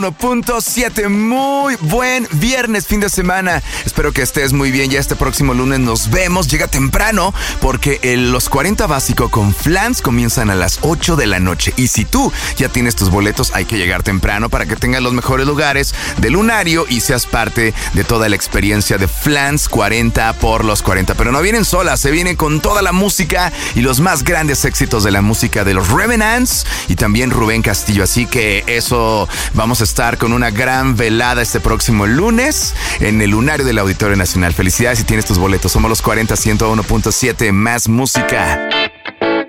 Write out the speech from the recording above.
1.7, muy buen viernes, fin de semana. Espero que estés muy bien. Ya este próximo lunes nos vemos. Llega temprano porque los 40 básico con Flans comienzan a las 8 de la noche. Y si tú ya tienes tus boletos, hay que llegar temprano para que tengas los mejores lugares del lunario y seas parte de toda la experiencia de Flans 40 por los 40. Pero no vienen solas, se vienen con toda la música y los más grandes éxitos de la música de los Revenants y también Rubén Castillo. Así que eso, vamos a estar con una gran velada este próximo lunes en el lunario del Auditorio Nacional. Felicidades si tienes tus boletos. Somos los 40, 101.7, más música.